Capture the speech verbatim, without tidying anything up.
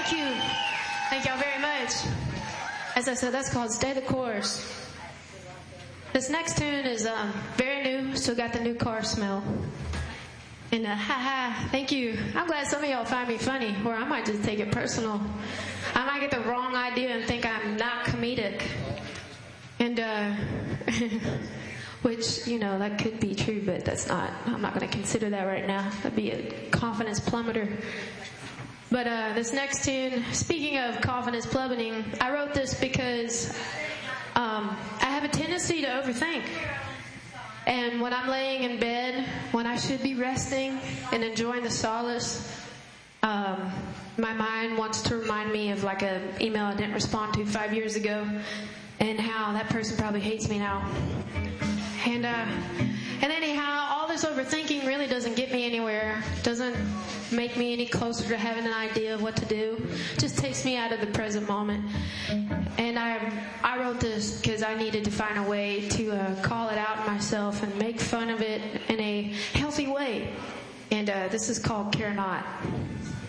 Thank you. Thank y'all very much. As I said, that's called Stay the Course. This next tune is um, very new, still got the new car smell. And uh, haha, thank you. I'm glad some of y'all find me funny, or I might just take it personal. I might get the wrong idea and think I'm not comedic. And, uh, which, you know, that could be true, but that's not, I'm not going to consider that right now. That'd be a confidence plummeter. But uh, this next tune, speaking of confidence plummeting, I wrote this because um, I have a tendency to overthink. And when I'm laying in bed, when I should be resting and enjoying the solace, um, my mind wants to remind me of like an email I didn't respond to five years ago and how that person probably hates me now. And, uh, and anyhow, all this overthinking really doesn't get me anywhere, doesn't make me any closer to having an idea of what to do, just takes me out of the present moment. And I I wrote this because I needed to find a way to uh, call it out myself and make fun of it in a healthy way. And uh, this is called Care Not.